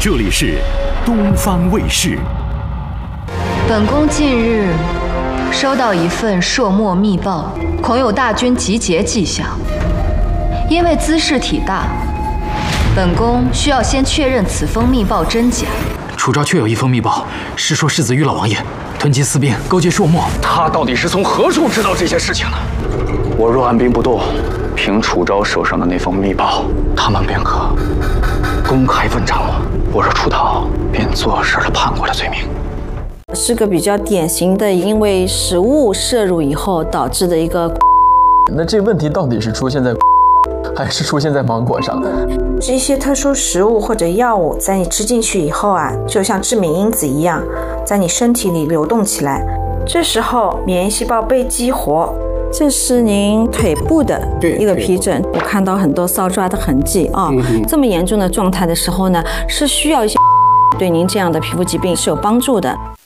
这里是东方卫视。 本宫近日收到一份朔漠密报，恐有大军集结迹象。因为兹事体大，本宫需要先确认此封密报真假。 楚昭确有一封密报，是说世子与老王爷囤积私兵，勾结朔漠。 他到底是从何处知道这些事情的？我若按兵不动，凭楚昭手上的那封密报，他们便可公开问斩我。我若出逃，便坐实了叛国的罪名。 是个比较典型的，因为食物摄入以后导致的一个。 那这个问题到底是出现在，还是出现在芒果上？ 这些特殊食物或者药物在你吃进去以后啊，就像致敏因子一样，在你身体里流动起来。这时候免疫细胞被激活。这是您腿部的一个皮疹，我看到很多搔抓的痕迹啊。这么严重的状态的时候呢，是需要一些对您这样的皮肤疾病是有帮助的。